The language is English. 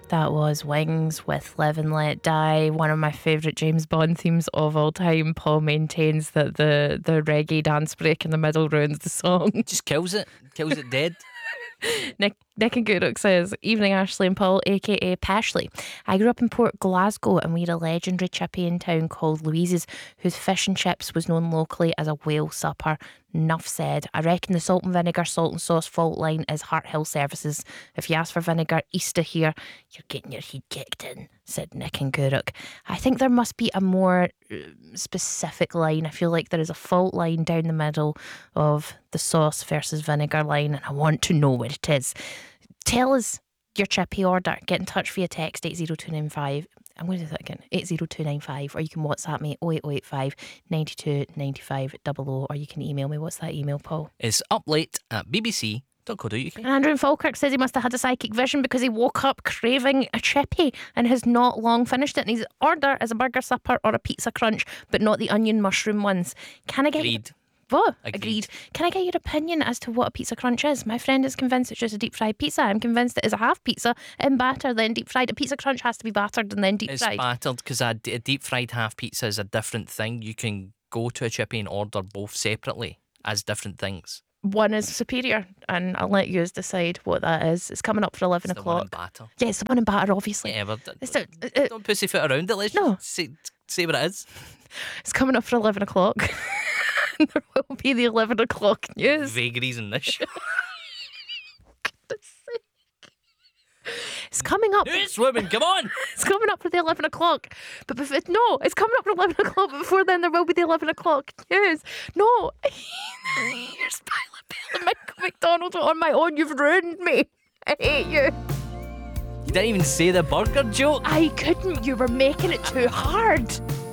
That was Wings with Live and Let Die, one of my favourite James Bond themes of all time. Paul maintains that the reggae dance break in the middle ruins the song. Just kills it dead. Nick and Guruk says, evening Ashley and Paul, aka Pashley. I grew up in Port Glasgow and we had a legendary chippy in town called Louise's, whose fish and chips was known locally as a whale supper. Enough said. I reckon the salt and vinegar, salt and sauce fault line is Hart Hill Services. If you ask for vinegar east of here, you're getting your head kicked in, said Nick and Guruk. I think there must be a more specific line. I feel like there is a fault line down the middle of the sauce versus vinegar line, and I want to know what it is. Tell us your chippy order. Get in touch via text 80295. I'm going to do that again, 80295, or you can WhatsApp me 08085 92 95 00, or you can email me. What's that email, Paul? It's uplate@bbc.co.uk. And Andrew in Falkirk says he must have had a psychic vision because he woke up craving a chippy and has not long finished it. And his order is a burger supper or a pizza crunch, but not the onion mushroom ones. Can I get... Agreed. What? Agreed. Can I get your opinion as to what a pizza crunch is? My friend is convinced it's just a deep fried pizza. I'm convinced it is a half pizza in batter, then deep fried. A pizza crunch has to be battered and then deep fried. It's battered because a deep fried half pizza is a different thing. You can go to a chippy and order both separately as different things. One is superior, and I'll let you decide what that is. It's coming up for 11 It's o'clock. The one in batter. Yeah, it's the one in batter, obviously. Yeah, but It's don't pussyfoot around it. Let's just say what it is. It's coming up for 11 o'clock. There will be the 11 o'clock news. Vagaries in this. It's coming up. News, women, come on. It's coming up for the 11 o'clock. But it's coming up for 11 o'clock. But before then, there will be the 11 o'clock news. No. You're spoiling McDonald's on my own. You've ruined me. I hate you. You didn't even say the burger joke. I couldn't. You were making it too hard.